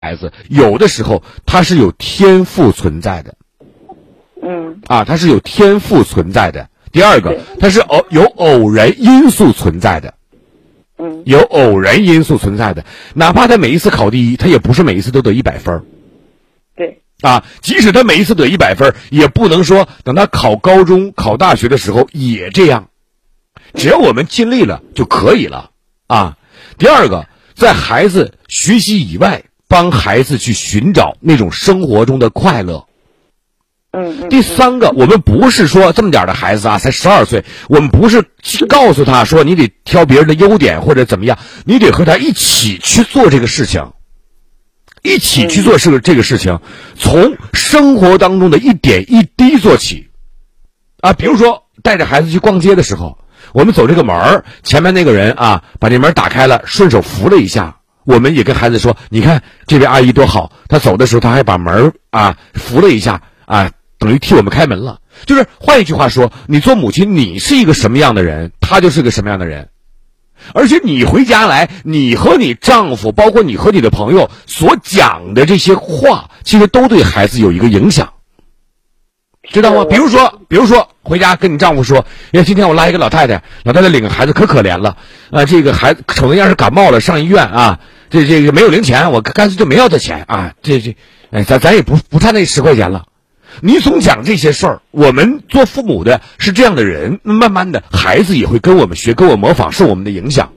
孩子有的时候他是有天赋存在的，他是有天赋存在的。第二个，他是有偶然因素存在的，有偶然因素存在的。哪怕他每一次考第一，他也不是每一次都得100分。 对， 即使他每一次得100分，也不能说等他考高中、考大学的时候也这样。只要我们尽力了就可以了第二个，在孩子学习以外，帮孩子去寻找那种生活中的快乐。第三个，我们不是说这么点的孩子才12岁，我们不是告诉他说你得挑别人的优点或者怎么样，你得和他一起去做这个事情，一起去做这个事情，从生活当中的一点一滴做起比如说带着孩子去逛街的时候，我们走这个门，前面那个人把这门打开了，顺手扶了一下，我们也跟孩子说，你看这位阿姨多好，她走的时候她还把门扶了一下等于替我们开门了。就是换一句话说，你做母亲，你是一个什么样的人，她就是个什么样的人。而且你回家来，你和你丈夫，包括你和你的朋友所讲的这些话，其实都对孩子有一个影响，知道吗？比如说回家跟你丈夫说，今天我拉一个老太太领个孩子可可怜了这个孩子瞅那样是感冒了，上医院这个没有零钱，我干脆就没要这钱咱也不差那10块钱了。你总讲这些事儿，我们做父母的是这样的人，慢慢的孩子也会跟我们学，跟我模仿，受我们的影响。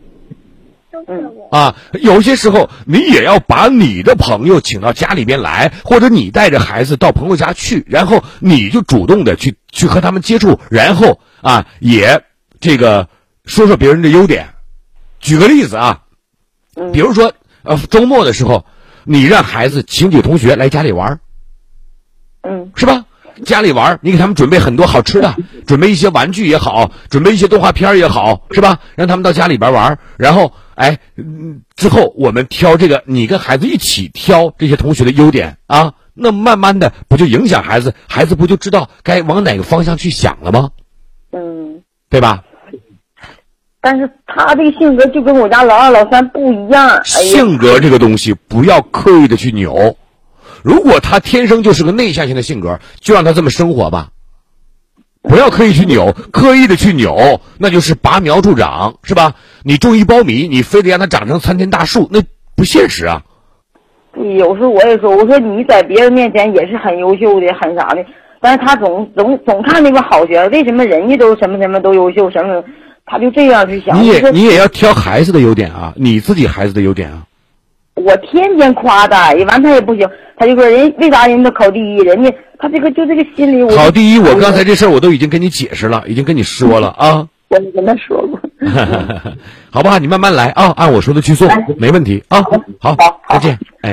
有些时候你也要把你的朋友请到家里边来，或者你带着孩子到朋友家去，然后你就主动的去和他们接触，然后也这个说说别人的优点。举个例子比如说周末的时候，你让孩子请几个同学来家里玩，是吧？家里玩，你给他们准备很多好吃的，准备一些玩具也好，准备一些动画片也好，是吧？让他们到家里边玩，然后之后我们挑这个，你跟孩子一起挑这些同学的优点那慢慢的不就影响孩子，孩子不就知道该往哪个方向去想了吗？对吧？ 但是他这个性格就跟我家老二老三不一样。 性格这个东西不要刻意的去扭，如果他天生就是个内向型的性格，就让他这么生活吧，不要刻意去扭，刻意的去扭，那就是拔苗助长，是吧？你种一苞米，你非得让它长成参天大树，那不现实啊。 有时候我也说，我说你在别人面前也是很优秀的，很啥的，但是他总看那个好学，为什么人家都什么什么都优秀，什么他就这样去想。 你也要挑孩子的优点你自己孩子的优点我天天夸他，完他也不行，他就说为啥人都考第一，人家他这个心里考第一，我刚才这事儿我都已经跟你解释了，已经跟你说了我跟他说过好吧，你慢慢来按我说的去做，没问题好，再见